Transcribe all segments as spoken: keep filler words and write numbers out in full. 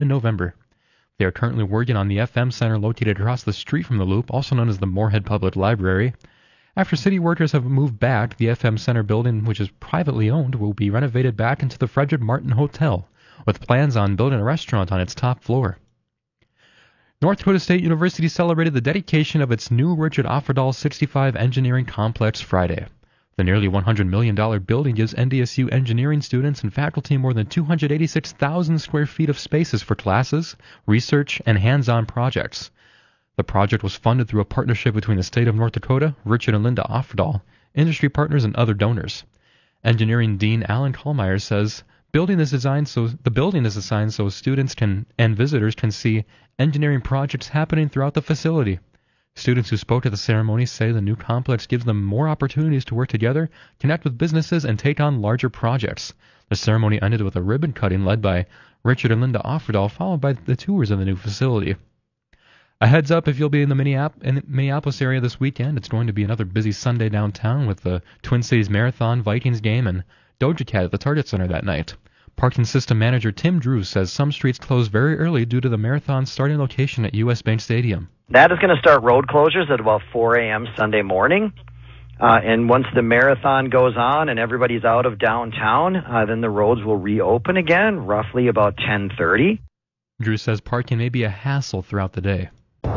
in November. They are currently working on the F M Center located across the street from the Loop, also known as the Moorhead Public Library. After city workers have moved back, the F M Center building, which is privately owned, will be renovated back into the Frederick Martin Hotel, with plans on building a restaurant on its top floor. North Dakota State University celebrated the dedication of its new Richard Offerdahl sixty-five Engineering Complex Friday. The nearly one hundred million dollars building gives N D S U engineering students and faculty more than two hundred eighty-six thousand square feet of spaces for classes, research, and hands-on projects. The project was funded through a partnership between the state of North Dakota, Richard and Linda Offerdahl, industry partners, and other donors. Engineering Dean Alan Kallmeyer says, Building is designed so the building is designed so students can and visitors can see engineering projects happening throughout the facility. Students who spoke at the ceremony say the new complex gives them more opportunities to work together, connect with businesses, and take on larger projects. The ceremony ended with a ribbon cutting led by Richard and Linda Offerdahl, followed by the tours of the new facility. A heads up, if you'll be in the Minneap- in the Minneapolis area this weekend, it's going to be another busy Sunday downtown with the Twin Cities Marathon, Vikings game, and Doja Cat at the Target Center that night. Parking System Manager Tim Drew says some streets close very early due to the marathon starting location at U S Bank Stadium. That is going to start road closures at about four a.m. Sunday morning. Uh, and once the marathon goes on and everybody's out of downtown, uh, then the roads will reopen again, roughly about ten thirty. Drew says parking may be a hassle throughout the day.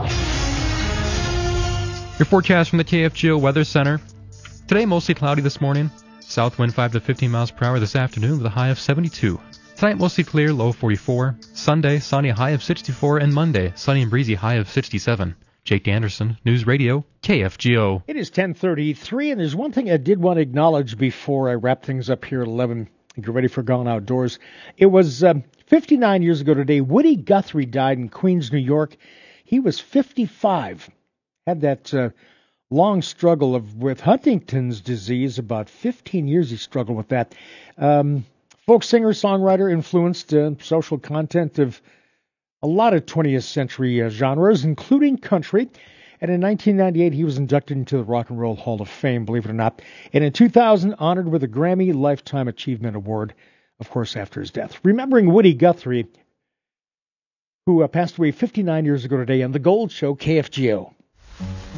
Your forecast from the K F G O Weather Center. Today, mostly cloudy this morning. South wind five to fifteen miles per hour this afternoon with a high of seventy-two. Tonight, mostly clear, low forty-four. Sunday, sunny, high of sixty-four. And Monday, sunny and breezy, high of sixty-seven. Jake Anderson, News Radio, K F G O. It is ten thirty-three, and there's one thing I did want to acknowledge before I wrap things up here at eleven and get ready for Gone Outdoors. It was um, fifty-nine years ago today. Woody Guthrie died in Queens, New York. He was fifty-five. Had that uh, long struggle of with Huntington's disease. About fifteen years he struggled with that. Um, folk singer, songwriter, influenced uh, social content of a lot of twentieth century uh, genres, including country. And in nineteen ninety-eight, he was inducted into the Rock and Roll Hall of Fame, believe it or not. And in two thousand, honored with a Grammy Lifetime Achievement Award, of course, after his death. Remembering Woody Guthrie, who uh, passed away fifty-nine years ago today on The Gold Show, K F G O.